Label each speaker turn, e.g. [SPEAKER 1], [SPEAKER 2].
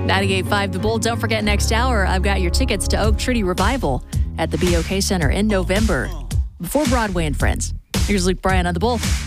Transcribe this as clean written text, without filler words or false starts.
[SPEAKER 1] 98.5 The Bull. Don't forget, next hour, I've got your tickets to Oak Treaty Revival at the BOK Center in November before Broadway and Friends. Here's Luke Bryan on The Bull.